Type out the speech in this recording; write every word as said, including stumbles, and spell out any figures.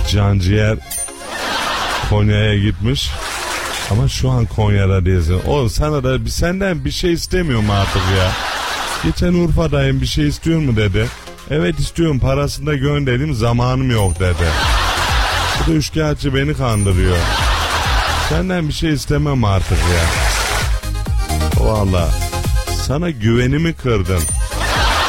canciğer Konya'ya gitmiş. Ama şu an Konya'da değilsin. Oğlum sana da senden bir şey istemiyorum artık ya. Geçen Urfa'dayım, bir şey istiyor mu dedi. Evet istiyorum, parasını da gönderdim, zamanım yok dedi. Bu da üçkağıtçı, beni kandırıyor. Senden bir şey istemem artık ya. Vallahi sana güvenimi kırdın.